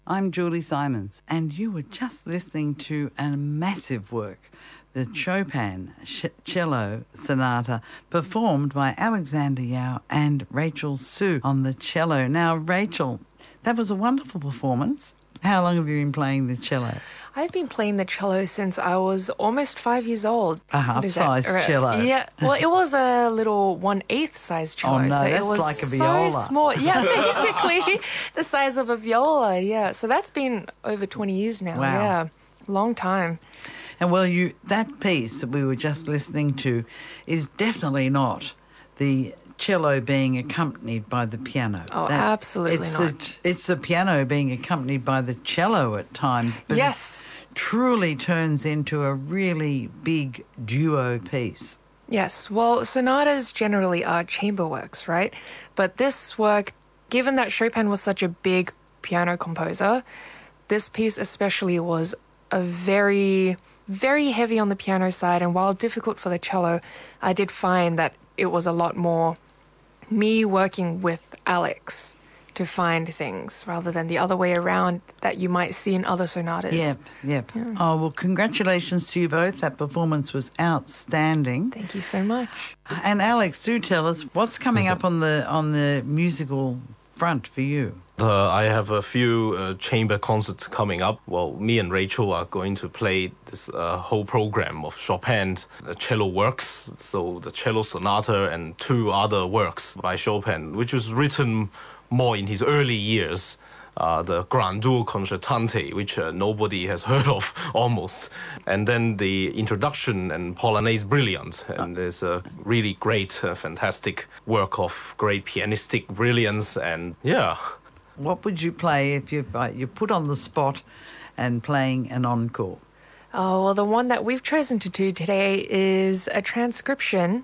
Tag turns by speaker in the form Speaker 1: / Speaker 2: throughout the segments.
Speaker 1: I'm Julie Simons, and you were just listening to a massive work, the Chopin Cello Sonata, performed by Alexander Yao and Rachel Su on the cello. Now, Rachel, that was a wonderful performance. How long have you been playing the cello?
Speaker 2: I've been playing the cello since I was almost 5 years old.
Speaker 1: A half-size cello.
Speaker 2: Yeah, well, it was a little 1/8 size cello.
Speaker 1: Oh, no,
Speaker 2: so
Speaker 1: that's
Speaker 2: it was
Speaker 1: like a viola.
Speaker 2: So small. Yeah, basically the size of a viola, yeah. So that's been over 20 years now.
Speaker 1: Wow.
Speaker 2: Yeah, long time.
Speaker 1: And well, that piece that we were just listening to is definitely not the cello being accompanied by the piano.
Speaker 2: Oh, absolutely not.
Speaker 1: It's the piano being accompanied by the cello at times, but
Speaker 2: yes,
Speaker 1: it truly turns into a really big duo piece.
Speaker 2: Yes, well, sonatas generally are chamber works, right? But this work, given that Chopin was such a big piano composer, this piece especially was a very, very heavy on the piano side, and while difficult for the cello, I did find that it was a lot more me working with Alex to find things rather than the other way around that you might see in other sonatas.
Speaker 1: Yep. Yeah. Oh, well, congratulations to you both. That performance was outstanding.
Speaker 2: Thank you so much.
Speaker 1: And Alex, do tell us what's coming up on the musical front for you.
Speaker 3: I have a few chamber concerts coming up. Well, me and Rachel are going to play this whole program of Chopin's cello works, so the cello sonata and two other works by Chopin, which was written more in his early years. The Grandeur Concertante, which nobody has heard of almost. And then the Introduction and Polonaise Brilliant. And there's a really great, fantastic work of great pianistic brilliance. And yeah.
Speaker 1: What would you play if you're put on the spot and playing an encore?
Speaker 2: Oh, well, the one that we've chosen to do today is a transcription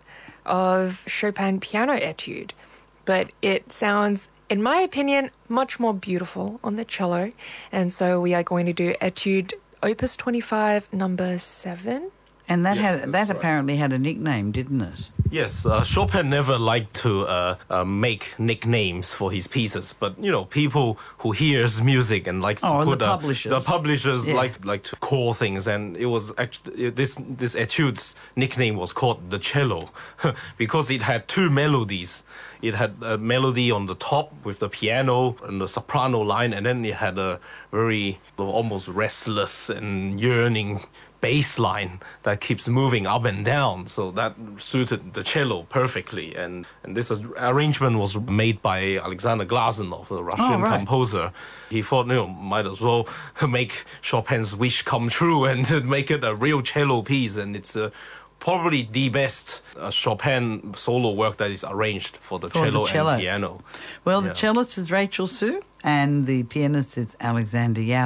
Speaker 2: of Chopin Piano Etude. But it sounds, in my opinion, much more beautiful on the cello. And so we are going to do Etude Opus 25, number 7.
Speaker 1: And that
Speaker 3: Yes,
Speaker 1: apparently had a nickname, didn't it?
Speaker 3: Yes, Chopin never liked to make nicknames for his pieces, but people who hears music and likes to put
Speaker 1: the publishers,
Speaker 3: like to call things, and it was actually this etude's nickname was called the cello because it had two melodies. It had a melody on the top with the piano and the soprano line, and then it had a very almost restless and yearning bass line that keeps moving up and down, so that suited the cello perfectly. And this arrangement was made by Alexander Glazunov, a Russian composer. He thought, might as well make Chopin's wish come true and to make it a real cello piece. And it's probably the best Chopin solo work that is arranged for the cello and piano.
Speaker 1: Well, the cellist is Rachel Su, and the pianist is Alexander Yao.